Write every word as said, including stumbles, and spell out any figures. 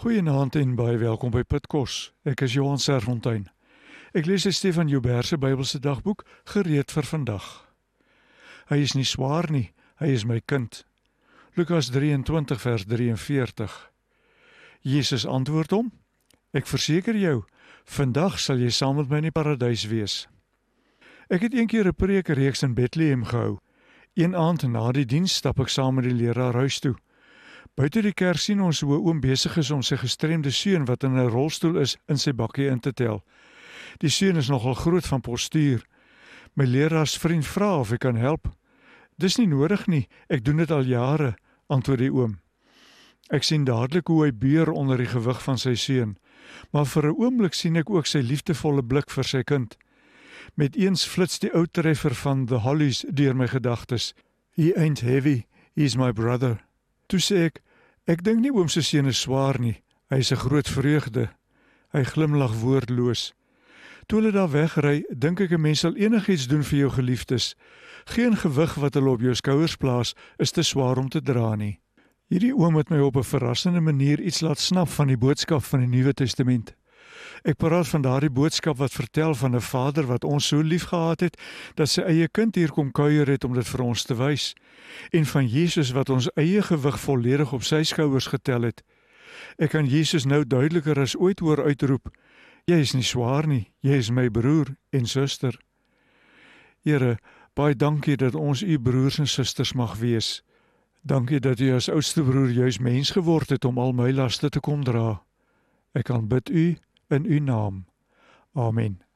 Goeienaand en baie welkom by Pitkos. Ek is Johan Serfontein. Ek lees uit Stefan Joubert se Bybelse dagboek, gereed vir vandag. Hy is nie swaar nie, hy is my kind. Lukas drieëntwintig vers drieënveertig. Jesus antwoord hom: Ek verseker jou, vandag sal jy saam met my in die paradys wees. Ek het een keer 'n preekreeks in Bethlehem gehou. Een aand na die diens stap ek saam met die leraar huis toe. Buite die kerk sien ons hoe 'n oom besig is om sy gestremde seun wat in 'n rolstoel is in sy bakkie in te tel. Die seun is nogal groot van postuur. My leraarsvriend vra of ek kan help. Dis nie nodig nie, ek doen dit al jare, antwoord die oom. Ek sien dadelik hoe hy beur onder die gewig van sy seun, maar vir 'n oomblik sien ek ook sy liefdevolle blik vir sy kind. Met eens flits die ou treffer van The Hollies deur my gedagtes. He ain't heavy, he's my brother. Toe sê ek, ek dink nie oom se seun is swaar nie, hy is 'n groot vreugde. Hy glimlag woordloos. Toe hulle daar wegry, dink ek 'n mens sal enigiets doen vir jou geliefdes. Geen gewig wat hulle op jou skouers plaas, is te swaar om te dra nie. Hierdie oom het my op 'n verrassende manier iets laat snap van die boodskap van die Nuwe Testament. Ek praat van daardie boodskap wat vertel van 'n vader wat ons so lief gehad het, dat sy eie kind hier kom kuier het om dit vir ons te wys. En van Jesus wat ons eie gewig volledig op sy skouers getel het. Ek kan Jesus nou duideliker as ooit hoor uitroep: Jy is nie swaar nie, jy is my broer en suster. Here, baie dankie dat ons u broers en susters mag wees. Dankie dat u as oudste broer juis mens geword het om al my laste te kom dra. Ek aanbid u in u naam. Amen.